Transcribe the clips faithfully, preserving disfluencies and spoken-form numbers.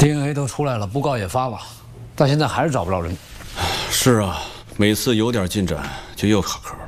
D N A 都出来了，布告也发了，但现在还是找不着人。 是啊，每次有点进展就又卡壳了。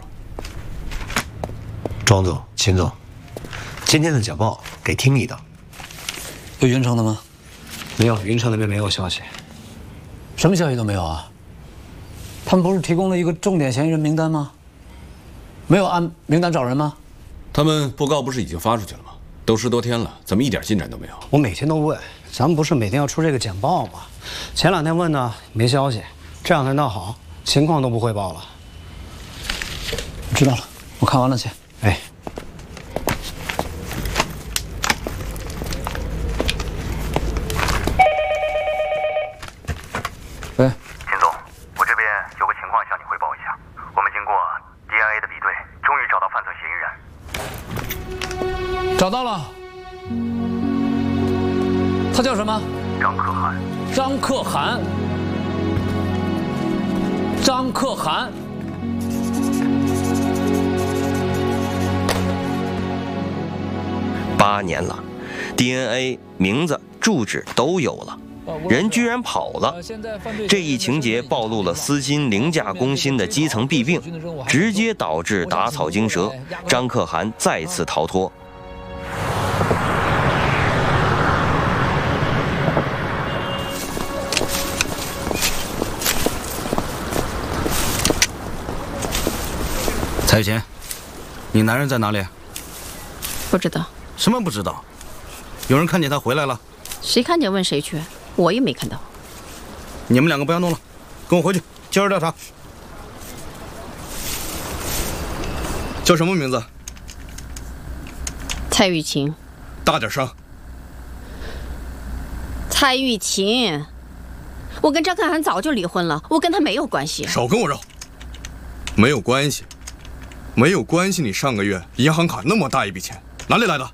庄总、秦总，今天的简报给听你的。 有云城的吗？ 没有，云城那边没有消息。 什么消息都没有啊？他们不是提供了一个重点嫌疑人名单吗？没有按名单找人吗？ 他们布告不是已经发出去了吗？都十多天了，怎么一点进展都没有？ 我每天都问，咱们不是每天要出这个简报吗？前两天问呢，没消息；这两天倒好，情况都不汇报了。 我知道了，我看完了去。 哎。 喂， 秦总，我这边有个情况向你汇报一下。我们经过 D N A 的比对，终于找到犯罪嫌疑人。 找到了，他叫什么？ 张可汗。 张可汗。张可汗。 八年了 ，D N A、名字、住址都有了。人居然跑了，这一情节暴露了丝巾凌驾攻心的基层弊病，直接导致打草惊蛇，张可汗再次逃脱。 蔡雨晴，你男人在哪里？ 不知道。 什么不知道？有人看见他回来了？ 谁看见问谁去？我也没看到。 你们两个不要弄了，跟我回去接着调查。叫什么名字？ 蔡玉琴。 大点声。 蔡玉琴，我跟张可汗早就离婚了，我跟他没有关系。 少跟我绕。没有关系，没有关系。你上个月银行卡那么大一笔钱，哪里来的？